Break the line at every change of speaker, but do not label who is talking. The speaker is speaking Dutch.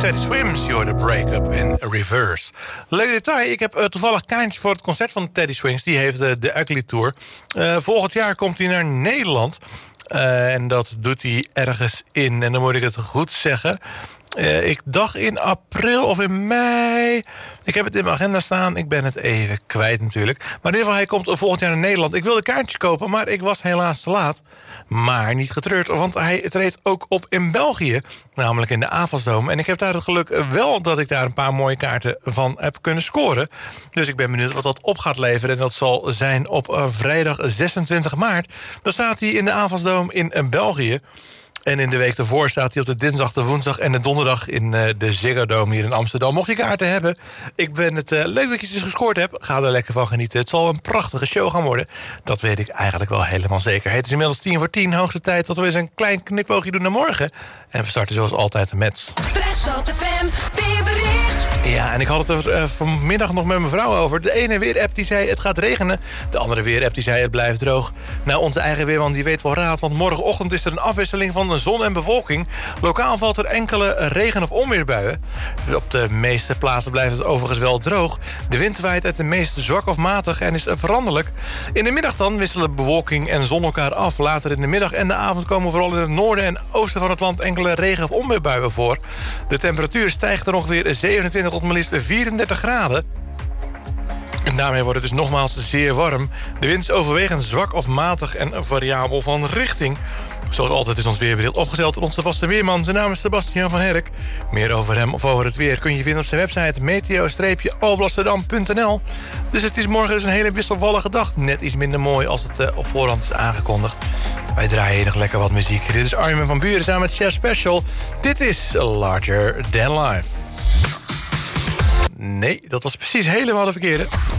Teddy Swims, you're the break-up in reverse. Leuk detail, ik heb toevallig kaartje voor het concert van Teddy Swims. Die heeft de Ugly Tour. Volgend jaar komt hij naar Nederland. En dat doet hij ergens in, en dan moet ik het goed zeggen... ik dacht in april of in mei. Ik heb het in mijn agenda staan. Ik ben het even kwijt natuurlijk. Maar in ieder geval, hij komt volgend jaar naar Nederland. Ik wilde kaartjes kopen, maar ik was helaas te laat. Maar niet getreurd, want hij treedt ook op in België. Namelijk in de Avasdome. En ik heb daar het geluk wel dat ik daar een paar mooie kaarten van heb kunnen scoren. Dus ik ben benieuwd wat dat op gaat leveren. En dat zal zijn op vrijdag 26 maart. Dan staat hij in de Avasdome in België. En in de week daarvoor staat hij op de dinsdag, de woensdag en de donderdag... in de Ziggo Dome hier in Amsterdam. Mocht je kaarten hebben, ik ben het leuk dat je ze gescoord hebt. Ga er lekker van genieten. Het zal een prachtige show gaan worden. Dat weet ik eigenlijk wel helemaal zeker. Het is inmiddels 9:10, hoogste tijd dat we eens een klein knipoogje doen naar morgen. En we starten zoals altijd met...
Fresnote FM, weerbericht.
Ja, en ik had het er vanmiddag nog met mijn vrouw over. De ene weerapp die zei het gaat regenen. De andere weerapp die zei het blijft droog. Nou, onze eigen weerman die weet wel raad. Want morgenochtend is er een afwisseling van de zon en bewolking. Lokaal valt er enkele regen- of onweersbuien. Op de meeste plaatsen blijft het overigens wel droog. De wind waait uit de meest zwak of matig en is veranderlijk. In de middag dan wisselen bewolking en zon elkaar af. Later in de middag en de avond komen vooral in het noorden en oosten van het land enkele regen- of onweersbuien voor. De temperatuur stijgt er ongeveer 27 tot maar liefst 34 graden. En daarmee wordt het dus nogmaals zeer warm. De wind is overwegend zwak of matig en variabel van richting. Zoals altijd is ons weerbericht opgesteld door onze vaste weerman. Zijn naam is Sebastian van Herk. Meer over hem of over het weer kun je vinden op zijn website meteo-alblasserdam.nl. Dus het is morgen dus een hele wisselvallige dag. Net iets minder mooi als het op voorhand is aangekondigd. Wij draaien hier nog lekker wat muziek. Dit is Armin van Buuren samen met Chef Special. Dit is Larger Than Life. Nee, dat was precies helemaal de verkeerde.